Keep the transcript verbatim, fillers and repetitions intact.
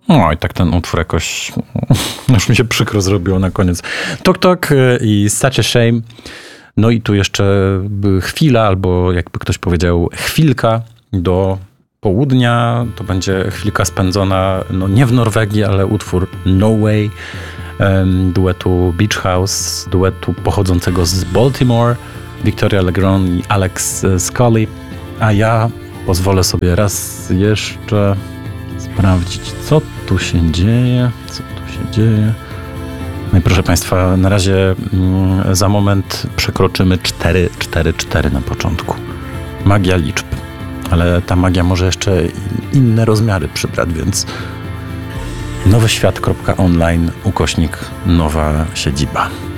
No i tak ten utwór jakoś, już mi się przykro zrobiło na koniec. Tok Tok i Such a Shame. No i tu jeszcze chwila, albo jakby ktoś powiedział chwilka do południa. To będzie chwilka spędzona, no nie w Norwegii, ale utwór No Way, duetu Beach House, duetu pochodzącego z Baltimore, Victoria Legrand i Alex Scully. A ja pozwolę sobie raz jeszcze sprawdzić, co tu się dzieje, co tu się dzieje. No i proszę Państwa, na razie mm, za moment przekroczymy cztery cztery cztery na początku. Magia liczb. Ale ta magia może jeszcze inne rozmiary przybrać, więc nowyświat kropka online ukośnik nowa siedziba.